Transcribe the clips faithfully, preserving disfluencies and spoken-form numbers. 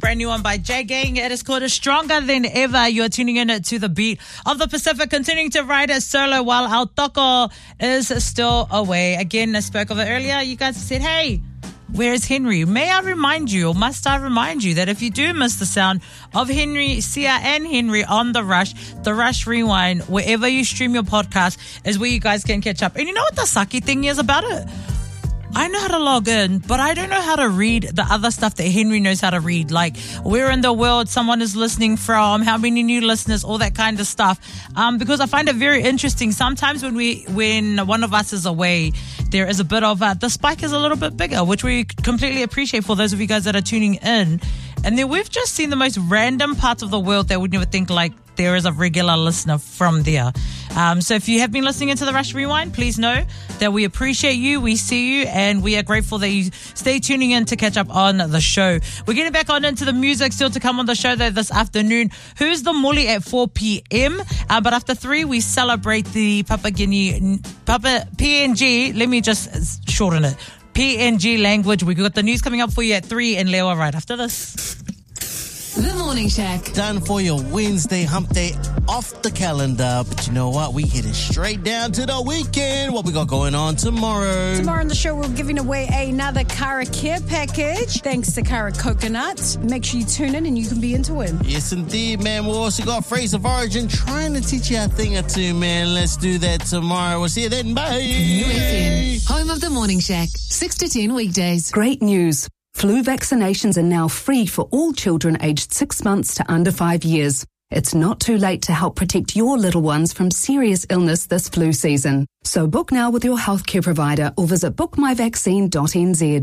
brand new one by J Gang. It is called Stronger Than Ever. You're tuning in to the beat of the Pacific, continuing to ride it solo while our Toko is still away. Again, I spoke of it earlier. You guys said, hey, where is Henry? May I remind you, or must I remind you, that if you do miss the sound of Henry, Sia, and Henry on The Rush, The Rush Rewind, wherever you stream your podcast, is where you guys can catch up. And you know what the sucky thing is about it? I know how to log in, but I don't know how to read the other stuff that Henry knows how to read, like where in the world someone is listening from, how many new listeners, all that kind of stuff. Um, because I find it very interesting. Sometimes when we, when one of us is away, there is a bit of uh, the spike is a little bit bigger, which we completely appreciate for those of you guys that are tuning in. And then we've just seen the most random parts of the world that we'd never think like there is a regular listener from there. Um, so if you have been listening into the Rush Rewind, please know that we appreciate you, we see you, and we are grateful that you stay tuning in to catch up on the show. We're getting back on into the music still to come on the show though this afternoon. Who's the Muli at four p.m. Uh, but after three, we celebrate the Papagini, Papa P N G. Let me just shorten it. P N G language. We got the news coming up for you at three and Lewa right after this. The Morning Shack. Done for your Wednesday hump day off the calendar. But you know what? We headed straight down to the weekend. What we got going on tomorrow? Tomorrow on the show, we're giving away another Kara Care package. Thanks to Kara Coconut. Make sure you tune in and you can be in to win. Yes, indeed, man. We also got Phrase of Origin trying to teach you a thing or two, man. Let's do that tomorrow. We'll see you then. Bye. New F M, home of the Morning Shack. six to ten weekdays. Great news. Flu vaccinations are now free for all children aged six months to under five years. It's not too late to help protect your little ones from serious illness this flu season. So book now with your healthcare provider or visit book my vaccine dot n z.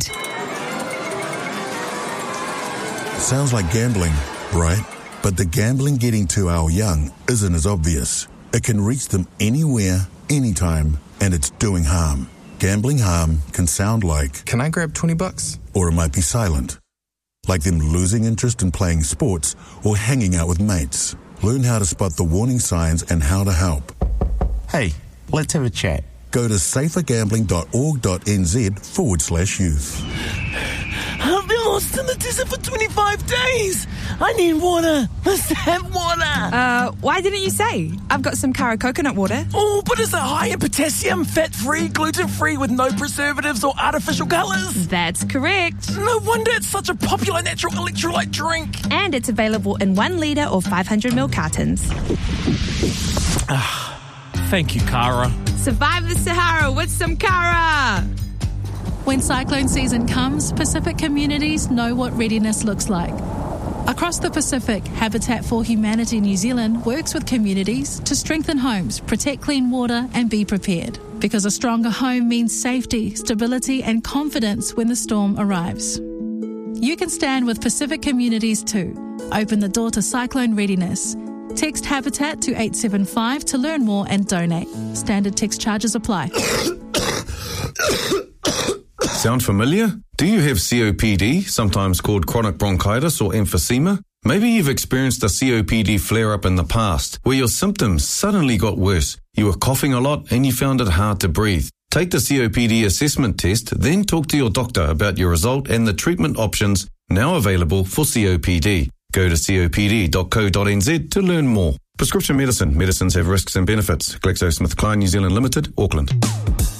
Sounds like gambling, right? But the gambling getting to our young isn't as obvious. It can reach them anywhere, anytime, and it's doing harm. Gambling harm can sound like, can I grab twenty bucks? Or it might be silent, like them losing interest in playing sports or hanging out with mates. Learn how to spot the warning signs and how to help. Hey, let's have a chat. Go to safergambling.org.nz forward slash youth. I've been lost in the desert for twenty-five days. I need water. Let's have water. Uh, why didn't you say? I've got some Kara coconut water. Oh, but is it high in potassium, fat-free, gluten-free with no preservatives or artificial colours? That's correct. No wonder it's such a popular natural electrolyte drink. And it's available in one litre or five hundred milliliter cartons. Ah, thank you, Kara. Survive the Sahara with some Kara. When cyclone season comes, Pacific communities know what readiness looks like. Across the Pacific, Habitat for Humanity New Zealand works with communities to strengthen homes, protect clean water and be prepared. Because a stronger home means safety, stability and confidence when the storm arrives. You can stand with Pacific communities too. Open the door to cyclone readiness. Text Habitat to eight seven five to learn more and donate. Standard text charges apply. Sound familiar? Do you have C O P D, sometimes called chronic bronchitis or emphysema? Maybe you've experienced a C O P D flare-up in the past, where your symptoms suddenly got worse. You were coughing a lot and you found it hard to breathe. Take the C O P D assessment test, then talk to your doctor about your result and the treatment options now available for C O P D. Go to copd dot co dot n z to learn more. Prescription medicine. Medicines have risks and benefits. GlaxoSmithKline New Zealand Limited, Auckland.